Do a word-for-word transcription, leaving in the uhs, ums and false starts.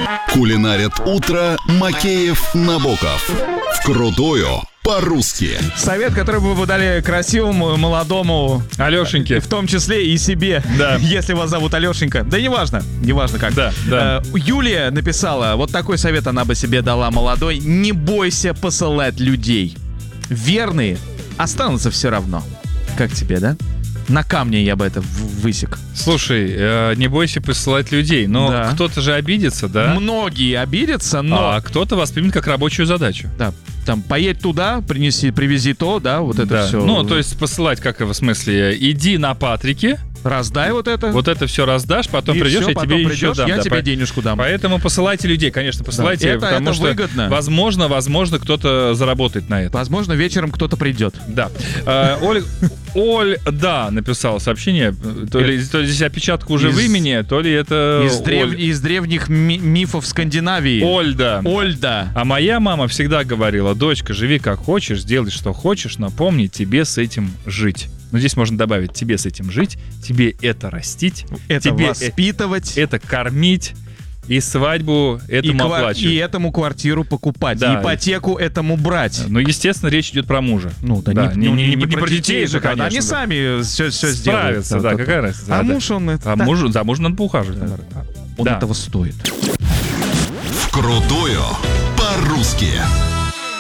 Кулинарит утро Макеев, Набоков. Вкрутую по-русски. Совет, который бы вы дали красивому, молодому Алешеньке. в том числе и себе, Да. если вас зовут Алешенька. Да неважно, неважно как. Да, да. Э, Юлия написала, вот такой совет она бы себе дала молодой. Не бойся посылать людей. Верные останутся все равно. Как тебе, да? На камне я бы это в- высек. Слушай, э, не бойся посылать людей, но Да. кто-то же обидится, да? Многие обидятся, но... А кто-то воспримет как рабочую задачу. Да, там, поедь туда, принеси, привези то, да, вот это Да. все. Ну, то есть посылать, как в смысле, иди на Патрике, Раздай вот это. вот это все раздашь, потом и придешь, всё, я потом тебе придешь, еще дам. я да. тебе По- денежку дам. Поэтому посылайте людей, конечно, посылайте, Это- потому это что выгодно. возможно, возможно, кто-то заработает на это. Возможно, вечером кто-то придет. Да. Э, Оль, Оль, да, написала сообщение. То ли, то ли здесь опечатка уже Из- в имени, то ли это Из, древ- Оль. из древних ми- мифов Скандинавии. Ольда. Ольда. А моя мама всегда говорила: дочка, живи как хочешь, делай что хочешь, но помни, тебе с этим жить. Но здесь можно добавить: тебе с этим жить, тебе это растить, Это тебе воспитывать. э- это кормить, и свадьбу и, этому ква- оплачивать. и этому квартиру покупать. Да. Ипотеку этому брать. Ну, естественно, речь идет про мужа. Ну, да, Да, не, не- ну, не- не, не про про детей детей же, же, когда конечно, они да. сами все, все сделают. Справятся, да, какая разница. А Да, да. муж, он, это, А да, мужу, за мужа надо поухаживать. Да. наоборот. он Да. этого стоит. Вкрутую по-русски.